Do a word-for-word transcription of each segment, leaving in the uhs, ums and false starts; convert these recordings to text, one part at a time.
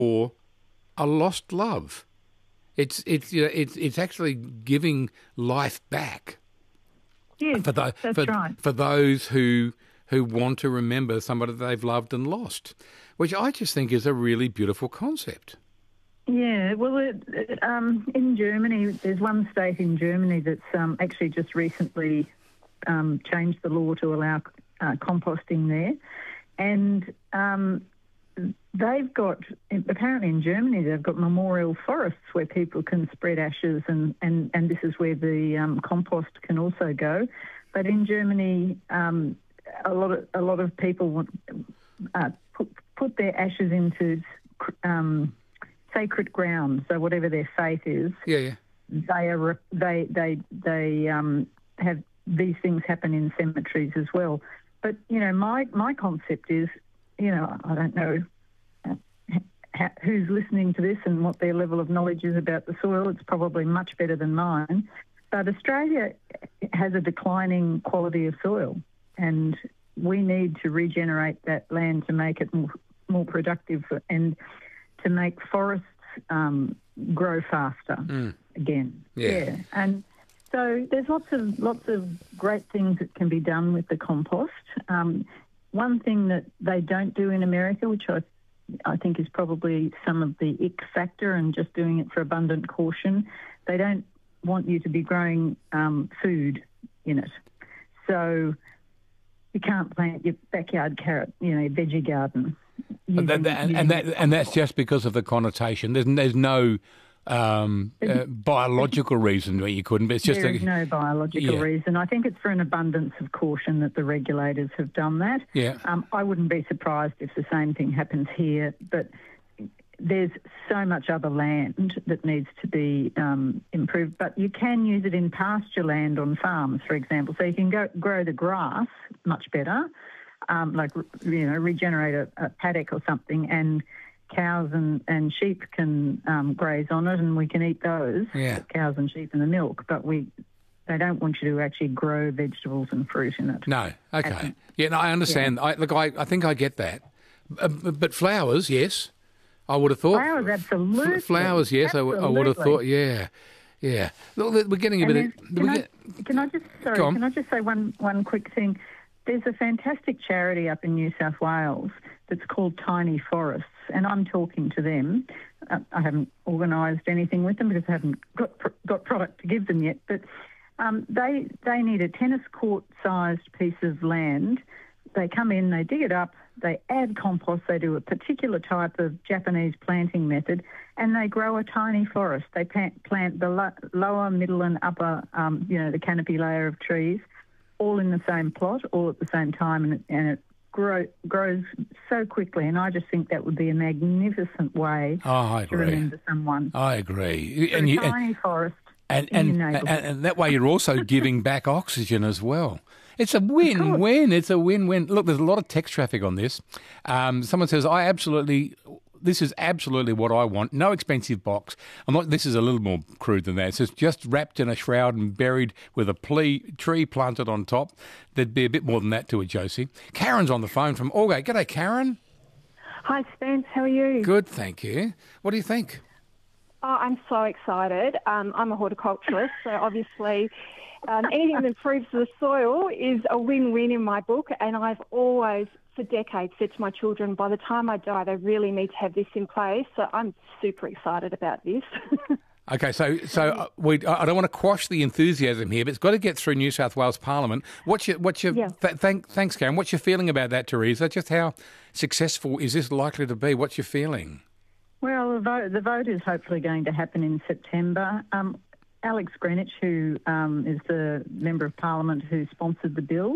or a lost love. It's it's you know, it's it's actually giving life back. Yes, for the, that's for, right. for those who who want to remember somebody they've loved and lost, which I just think is a really beautiful concept. Yeah, well, it, it, um, in Germany, there's one state in Germany that's um, actually just recently um, changed the law to allow uh, composting there, and um, they've got, apparently in Germany, they've got memorial forests where people can spread ashes, and, and, and this is where the um, compost can also go. But in Germany, um, a lot of a lot of people want, uh, put put their ashes into um, sacred ground. So whatever their faith is, yeah, yeah. they are they they they um, have these things happen in cemeteries as well. But you know, my my concept is, you know, I don't know who's listening to this and what their level of knowledge is about the soil. It's probably much better than mine. But Australia has a declining quality of soil, and we need to regenerate that land to make it more, more productive and to make forests um, grow faster mm. again. Yeah. yeah. And so there's lots of lots of great things that can be done with the compost. Um, one thing that they don't do in America, which I I think is probably some of the ick factor and just doing it for abundant caution, they don't want you to be growing um, food in it. So you can't plant your backyard carrot, you know, your veggie garden. Using, that, that, and, and that and that's just because of the connotation. There's there's no um, uh, biological reason why you couldn't. But it's just there a, is no biological yeah. reason. I think it's for an abundance of caution that the regulators have done that. Yeah. Um, I wouldn't be surprised if the same thing happens here, but there's so much other land that needs to be um, improved. But you can use it in pasture land on farms, for example. So you can go grow the grass much better, um, like, you know, regenerate a, a paddock or something, and cows and, and sheep can um, graze on it, and we can eat those, yeah. cows and sheep and the milk, but we they don't want you to actually grow vegetables and fruit in it. No, okay. And, yeah, no, I understand. Yeah. I, look, I, I think I get that. Uh, but flowers, yes, I would have thought. Flowers, absolutely. F- flowers, yes, I, w- I would have thought, yeah. Yeah. Look, we're getting a and bit of... Can I, get, can I just, sorry, can I just say one, one quick thing? There's a fantastic charity up in New South Wales that's called Tiny Forests, and I'm talking to them. Uh, I haven't organised anything with them because I haven't got pr- got product to give them yet, but um, they they need a tennis court-sized piece of land. They come in, they dig it up, they add compost, they do a particular type of Japanese planting method, and they grow a tiny forest. They plant, plant the lo- lower, middle and upper, um, you know, the canopy layer of trees, all in the same plot, all at the same time, and it, and it grow, grows so quickly. And I just think that would be a magnificent way oh, I to agree. remember someone. I agree. So And a you, tiny and, forest and, in and, your and, neighbourhood. and that way you're also giving back oxygen as well. It's a win-win. It's a win-win. Look, there's a lot of text traffic on this. Um, someone says, I absolutely... This is absolutely what I want. No expensive box. I'm not. This is a little more crude than that. It says just wrapped in a shroud and buried with a ple- tree planted on top. There'd be a bit more than that to it, Josie. Karen's on the phone from Aldgate. G'day, Karen. Hi, Spence. How are you? Good, thank you. What do you think? Oh, I'm so excited. Um, I'm a horticulturalist, so obviously um, anything that improves the soil is a win-win in my book, and I've always, for decades, said to my children, by the time I die, they really need to have this in place. So I'm super excited about this. Okay, so so we I don't want to quash the enthusiasm here, but it's got to get through New South Wales Parliament. What's your what's your Yeah. th- thank, thanks, Karen. What's your feeling about that, Teresa? Just how successful is this likely to be? What's your feeling? Well, the vote, the vote is hopefully going to happen in September. Um, Alex Greenwich, who um, is the Member of Parliament who sponsored the bill,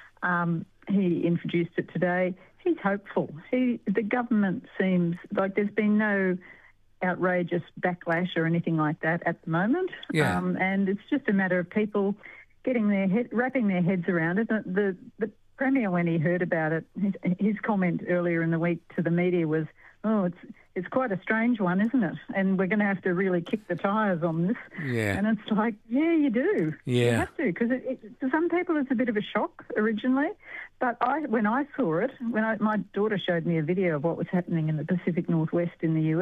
um, he introduced it today. He's hopeful. He, the government seems like there's been no outrageous backlash or anything like that at the moment. Yeah. Um, and it's just a matter of people getting their head, wrapping their heads around it. The, the, the Premier, when he heard about it, his, his comment earlier in the week to the media was, oh, it's it's quite a strange one, isn't it? And we're going to have to really kick the tyres on this. Yeah. And it's like, yeah, you do. Yeah. You have to, because it, it, to some people it's a bit of a shock originally. But I, when I saw it, when I, my daughter showed me a video of what was happening in the Pacific Northwest in the U S,